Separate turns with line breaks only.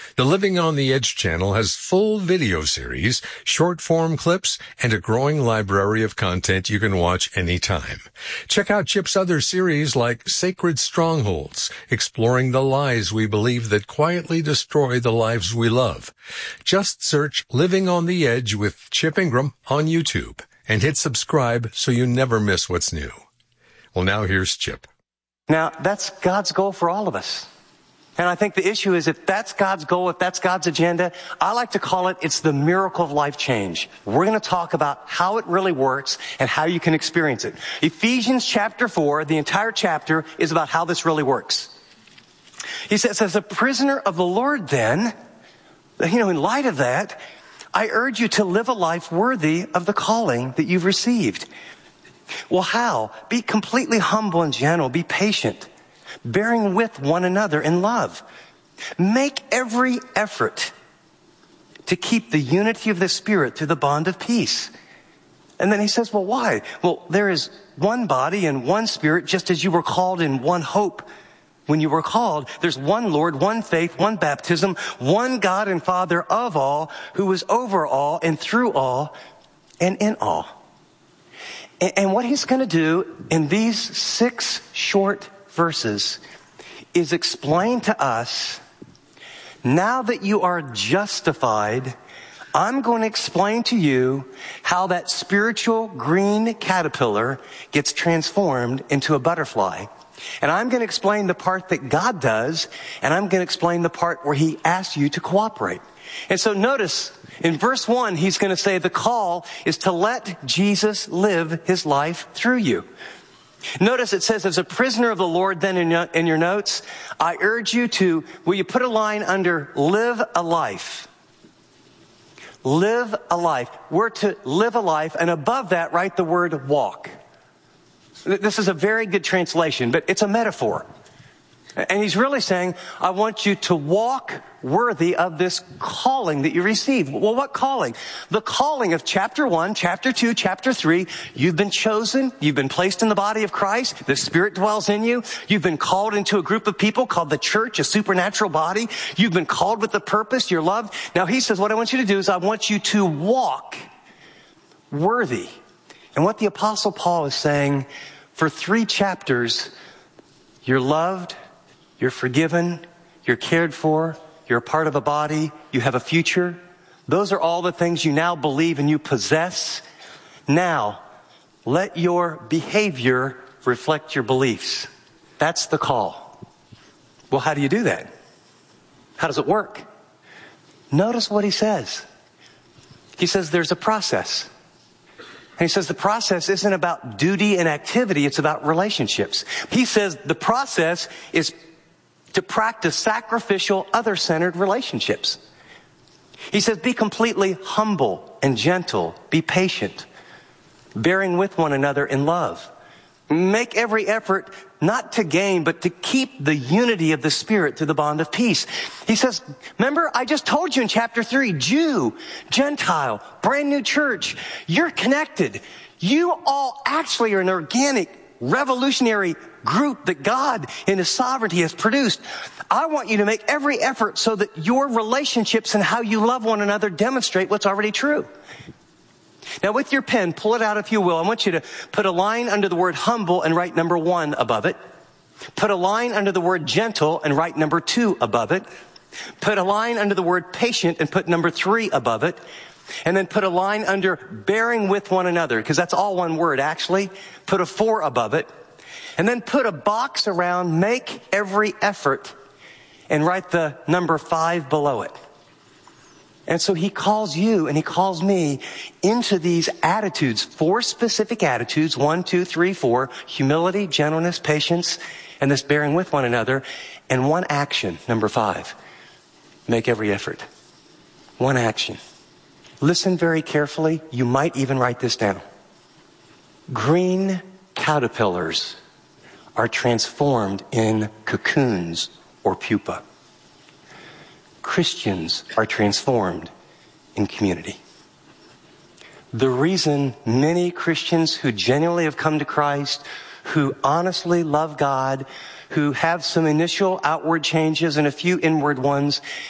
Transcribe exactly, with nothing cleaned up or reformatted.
The Living on the Edge channel has full video series, short-form clips, and a growing library of content you can watch anytime. Check out Chip's other series like Sacred Strongholds, exploring the lies we believe that quietly destroy the lives we love. Just search Living on the Edge with Chip Ingram on YouTube and hit subscribe so you never miss what's new. Well, now here's Chip.
Now, that's God's goal for all of us. And I think the issue is if that's God's goal, if that's God's agenda, I like to call it, it's the miracle of life change. We're going to talk about how it really works and how you can experience it. Ephesians chapter four, the entire chapter is about how this really works. He says, as a prisoner of the Lord then, you know, in light of that, I urge you to live a life worthy of the calling that you've received. Well, how? Be completely humble and gentle. Be patient, bearing with one another in love. Make every effort to keep the unity of the Spirit through the bond of peace. And then he says, well, why? Well, there is one body and one Spirit, just as you were called in one hope when you were called. There's one Lord, one faith, one baptism, one God and Father of all, who is over all and through all and in all. And, and what he's going to do in these six short verses is explain to us, now that you are justified, I'm going to explain to you how that spiritual green caterpillar gets transformed into a butterfly. And I'm going to explain the part that God does, and I'm going to explain the part where he asks you to cooperate. And so notice, in verse one, he's going to say the call is to let Jesus live his life through you. Notice it says, as a prisoner of the Lord, then in your, in your notes, I urge you to, will you put a line under live a life? Live a life. We're to live a life, and above that, write the word walk. This is a very good translation, but it's a metaphor. And he's really saying, I want you to walk worthy of this calling that you received. Well, what calling? The calling of chapter one, chapter two, chapter three. You've been chosen. You've been placed in the body of Christ. The Spirit dwells in you. You've been called into a group of people called the church, a supernatural body. You've been called with a purpose. You're loved. Now he says, what I want you to do is I want you to walk worthy. And what the Apostle Paul is saying, for three chapters, you're loved, you're forgiven, you're cared for, you're a part of a body, you have a future. Those are all the things you now believe and you possess. Now, let your behavior reflect your beliefs. That's the call. Well, how do you do that? How does it work? Notice what he says. He says there's a process. And he says the process isn't about duty and activity, it's about relationships. He says the process is to practice sacrificial, other-centered relationships. He says be completely humble and gentle, be patient, bearing with one another in love. Make every effort not to gain, but to keep the unity of the Spirit through the bond of peace. He says, remember, I just told you in chapter three, Jew, Gentile, brand new church, you're connected. You all actually are an organic, revolutionary group that God in his sovereignty has produced. I want you to make every effort so that your relationships and how you love one another demonstrate what's already true. Now with your pen, pull it out if you will. I want you to put a line under the word humble and write number one above it. Put a line under the word gentle and write number two above it. Put a line under the word patient and put number three above it. And then put a line under bearing with one another, because that's all one word actually. Put a four above it. And then put a box around make every effort and write the number five below it. And so he calls you and he calls me into these attitudes, four specific attitudes, one, two, three, four, humility, gentleness, patience, and this bearing with one another. And one action, number five, make every effort. One action. Listen very carefully. You might even write this down. Green caterpillars are transformed in cocoons or pupa. Christians are transformed in community. The reason many Christians who genuinely have come to Christ, who honestly love God, who have some initial outward changes and a few inward ones,